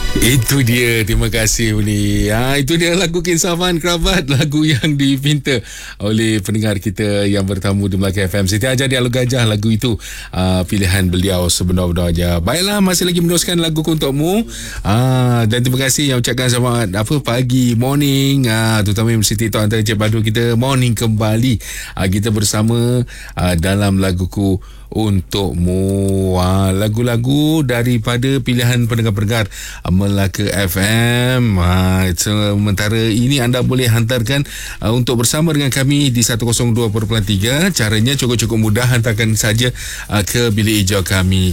Itu dia, terima kasih Uli. Itu dia lagu Kisaman Kerabat, lagu yang dipinta oleh pendengar kita yang bertamu di Melaka FM. Siti Ajar di Alu Gajah, lagu itu pilihan beliau sebenar-benarnya. Baiklah, masih lagi meneruskan lagu untukmu. Dan terima kasih yang ucapkan selamat pagi, morning, terutama Siti Tuan Encik Badu kita, morning kembali. Kita bersama dalam laguku untukmu, lagu-lagu daripada pilihan pendengar-pendengar Melaka FM. Sementara ini anda boleh hantarkan untuk bersama dengan kami di 102.3. Caranya cukup-cukup mudah, hantarkan saja ke bilik hijau kami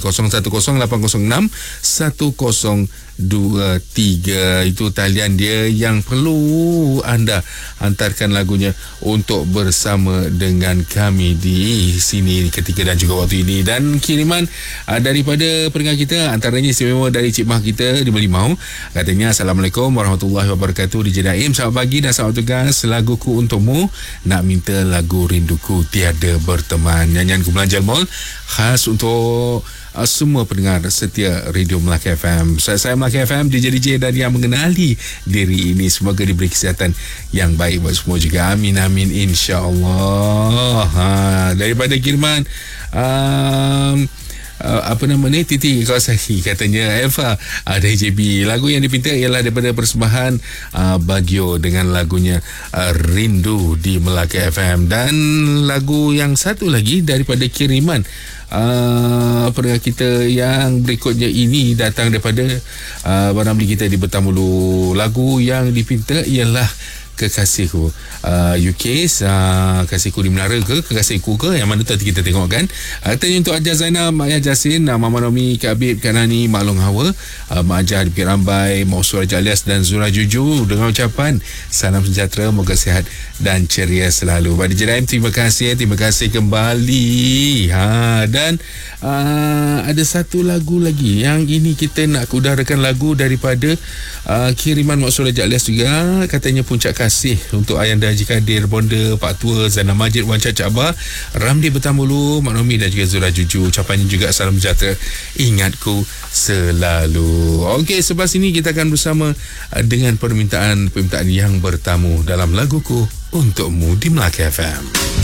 0108061023. Itu talian dia yang perlu anda hantarkan lagunya untuk bersama dengan kami di sini ketika dan juga waktu ini. Dan kiriman daripada pendengar kita, antaranya istimewa dari Cik Mah kita di Melimau. Katanya, Assalamualaikum warahmatullahi wabarakatuh. DJ Naim, selamat pagi dan selamat tugas. Laguku untukmu, nak minta lagu Rinduku Tiada Berteman, nyanyian kumpulan Jalmol, khas untuk semua pendengar setia Radio Melaka FM. Saya Melaka FM, DJ dan yang mengenali diri ini. Semoga diberi kesihatan yang baik buat semua juga. Amin, amin, insyaAllah. Daripada kiriman Titi Kawasaki, katanya Eva dari JB, lagu yang dipinta ialah daripada persembahan Bagio dengan lagunya Rindu di Melaka FM. Dan lagu yang satu lagi daripada kiriman pendengar kita yang berikutnya ini datang daripada Barang Beli kita di Betamulu. Lagu yang dipinta ialah Kekasihku. UK, Kasihku di Menara ke Kekasihku ke, yang mana tadi kita tengok kan. Tanya untuk Ajar Zainab, Mak Ayah Jasin, Mama Nomi, Kak Habib, Kak Nani, Mak Long Hawa, Mak Ajah di Bukit Rambai, Mak Usur Raja Alias dan Zura Juju, dengan ucapan salam sejahtera, moga sihat dan ceria selalu. Pada Jeraim, terima kasih kembali. Dan ada satu lagu lagi yang ini kita nak udarakan, lagu daripada kiriman Mak Usur Raja Alias juga. Katanya Puncak Kasih untuk Ayanda Haji Kadir, Bonda, Pak Tua, Zana Majid, Wan Caca Abah, Ramli Betamulu, Mak Nomi dan juga Zura Juju. Ucapannya juga salam sejahtera, ingatku selalu. Okey, selepas ini kita akan bersama dengan permintaan yang bertamu dalam laguku untukmu di Melaka FM.